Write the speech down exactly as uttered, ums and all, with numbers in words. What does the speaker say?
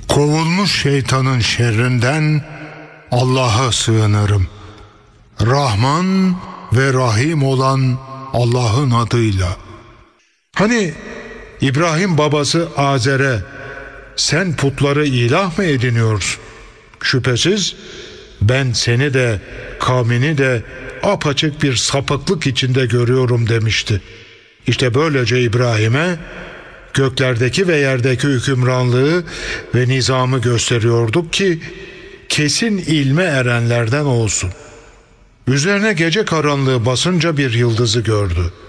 Kovulmuş şeytanın şerrinden Allah'a sığınırım. Rahman ve Rahim olan Allah'ın adıyla. Hani İbrahim babası Azer'e sen putları ilah mı ediniyorsun? Şüphesiz ben seni de kavmini de apaçık bir sapıklık içinde görüyorum demişti. İşte böylece İbrahim'e göklerdeki ve yerdeki hükümranlığı ve nizamı gösteriyorduk ki kesin ilme erenlerden olsun. Üzerine gece karanlığı basınca bir yıldızı gördü.